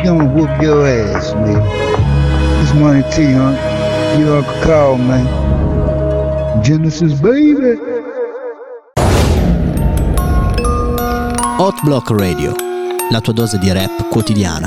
gonna whoop your ass, man. It's Money T, huh? You Uncle Carl, man. Genesis, baby. Hot Block Radio, la tua dose di rap quotidiana.